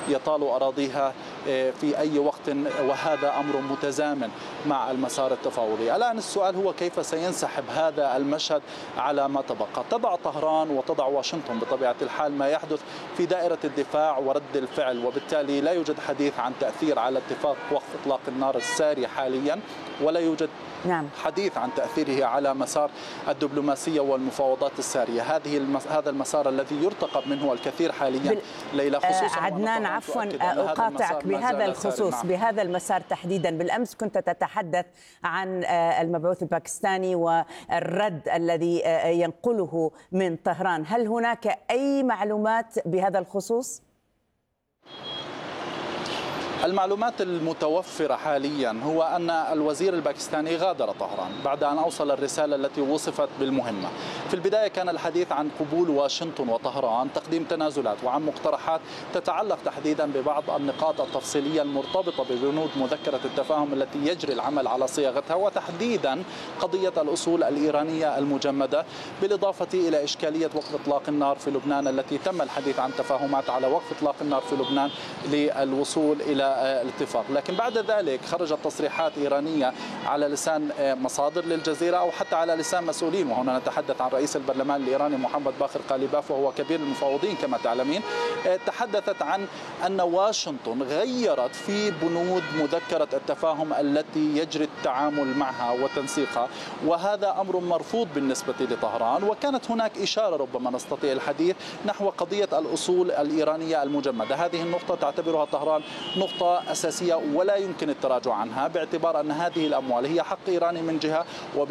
يطال أراضيها في أي وقت، وهذا أمر متزامن مع المسار التفاوضي. الآن السؤال هو كيف سينسحب هذا المشهد على ما تبقى. تضع طهران وتضع واشنطن بطبيعة الحال ما يحدث في دائرة الدفاع ورد الفعل، وبالتالي لا يوجد حديث عن تأثير على اتفاق وقف إطلاق النار الساري حاليا، ولا يوجد حديث عن تأثيره على مسار الدبلوماسية والمفاوضات السارية. هذا المسار الذي يرتقب منه الكثير حاليا ليلى، خصوصا عدنان عفوا أقاطعك بهذا الخصوص، بهذا المسار تحديدا. بالأمس كنت تتحدث عن المبعوث الباكستاني والرد الذي ينقله من طهران، هل هناك أي معلومات بهذا الخصوص؟ المعلومات المتوفرة حاليا هو أن الوزير الباكستاني غادر طهران بعد أن أوصل الرسالة التي وصفت بالمهمة. في البداية كان الحديث عن قبول واشنطن وطهران تقديم تنازلات وعن مقترحات تتعلق تحديدا ببعض النقاط التفصيلية المرتبطة ببنود مذكرة التفاهم التي يجري العمل على صياغتها، وتحديدا قضية الأصول الإيرانية المجمدة، بالإضافة إلى إشكالية وقف إطلاق النار في لبنان التي تم الحديث عن تفاهمات على وقف إطلاق النار في لبنان للوصول إلى الاتفاق. لكن بعد ذلك خرجت تصريحات إيرانية على لسان مصادر للجزيرة أو حتى على لسان مسؤولين، وهنا نتحدث عن رئيس البرلمان الإيراني محمد باقر قاليباف وهو كبير المفاوضين كما تعلمين، تحدثت عن أن واشنطن غيرت في بنود مذكرة التفاهم التي يجري التعامل معها وتنسيقها، وهذا أمر مرفوض بالنسبة لطهران. وكانت هناك إشارة ربما نستطيع الحديث نحو قضية الأصول الإيرانية المجمدة. هذه النقطة تعتبرها طهران نقطة أساسية ولا يمكن التراجع عنها، باعتبار أن هذه الأموال هي حق إيراني من جهة،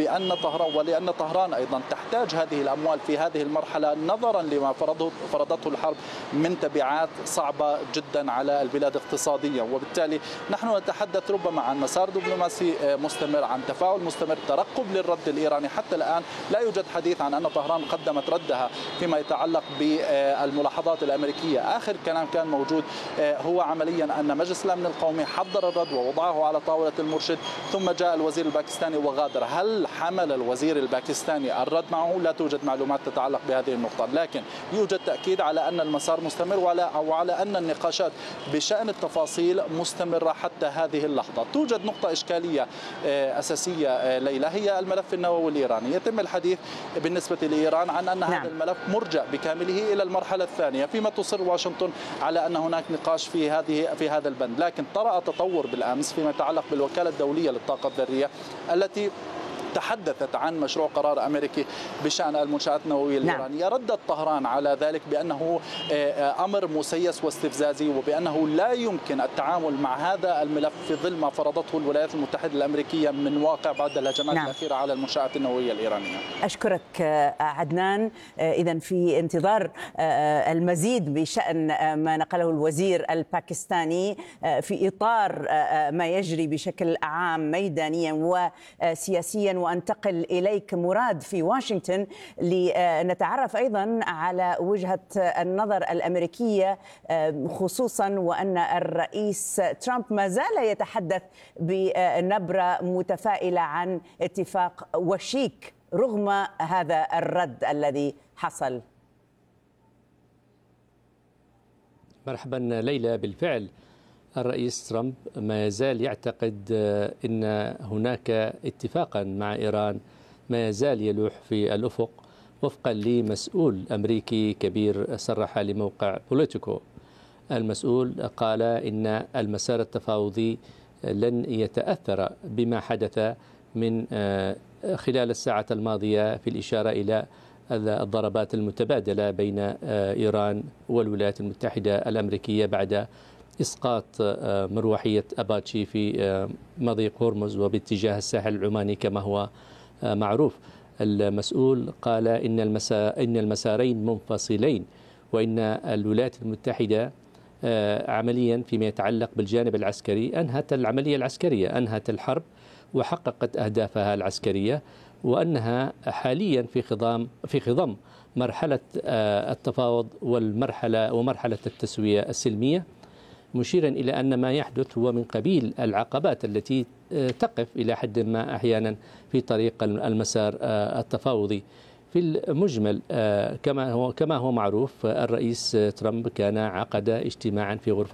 ولأن طهران أيضا تحتاج هذه الأموال في هذه المرحلة نظرا لما فرضته الحرب من تبعات صعبة جدا على البلاد اقتصاديا. وبالتالي نحن نتحدث ربما عن مسار دبلوماسي مستمر، عن تفاعل مستمر، ترقب للرد الإيراني. حتى الآن لا يوجد حديث عن أن طهران قدمت ردها فيما يتعلق بالملاحظات الأمريكية. آخر كلام كان موجود هو عمليا أن مجلس الأمن القومي حضر الرد ووضعه على طاولة المرشد، ثم جاء الوزير الباكستاني وغادر. هل حمل الوزير الباكستاني الرد معه؟ لا توجد معلومات تتعلق بهذه النقطة، لكن يوجد تأكيد على أن المسار مستمر وعلى أن النقاشات بشأن التفاصيل مستمرة حتى هذه اللحظة. توجد نقطة إشكالية أساسية ليلى، هي الملف النووي الإيراني. يتم الحديث بالنسبة لإيران عن أن هذا الملف مرجع بكامله إلى المرحلة الثانية، فيما تصر واشنطن على أن هناك نقاش في هذا البند. لكن طرأ تطور بالأمس فيما يتعلق بالوكالة الدولية للطاقة الذرية التي تحدثت عن مشروع قرار أمريكي بشأن المنشآت النووية الإيرانية. ردت طهران على ذلك بأنه أمر مسيس واستفزازي، وبأنه لا يمكن التعامل مع هذا الملف في ظل ما فرضته الولايات المتحدة الأمريكية من واقع بعد الهجمات الأخيرة على المنشآت النووية الإيرانية. أشكرك عدنان. إذن في انتظار المزيد بشأن ما نقله الوزير الباكستاني في إطار ما يجري بشكل عام ميدانيا وسياسيا. وأنتقل إليك مراد في واشنطن لنتعرف أيضا على وجهة النظر الأمريكية، خصوصا وأن الرئيس ترامب ما زال يتحدث بنبرة متفائلة عن اتفاق وشيك رغم هذا الرد الذي حصل. مرحبا ليلى. بالفعل الرئيس ترامب ما يزال يعتقد أن هناك اتفاقا مع إيران ما يزال يلوح في الأفق، وفقا لمسؤول أمريكي كبير صرح لموقع بوليتيكو. المسؤول قال إن المسار التفاوضي لن يتأثر بما حدث من خلال الساعة الماضية، في الإشارة إلى الضربات المتبادلة بين إيران والولايات المتحدة الأمريكية بعد إسقاط مروحية أباتشي في مضيق هرمز وباتجاه الساحل العماني كما هو معروف. المسؤول قال إن المسارين منفصلين، وإن الولايات المتحدة عمليا فيما يتعلق بالجانب العسكري أنهت العملية العسكرية، أنهت الحرب وحققت أهدافها العسكرية، وأنها حاليا في خضم مرحلة التفاوض ومرحلة التسوية السلمية، مشيرا إلى أن ما يحدث هو من قبيل العقبات التي تقف إلى حد ما أحيانا في طريق المسار التفاوضي. في المجمل كما هو معروف، الرئيس ترامب كان عقد اجتماعا في غرفة